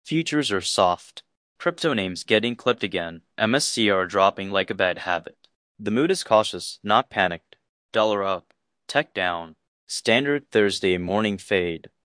Futures are soft. Crypto names getting clipped again. MSCR dropping like a bad habit. The mood is cautious, not panicked. Dollar up. Tech down. Standard Thursday morning fade.